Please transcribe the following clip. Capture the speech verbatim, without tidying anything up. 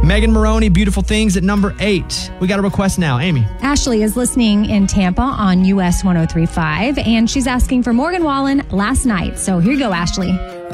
Megan Maroney, Beautiful Things at number eight. We got a request now. Amy. Ashley is listening in Tampa on U S one oh three point five, and she's asking for Morgan Wallen, Last Night. So here you go, Ashley.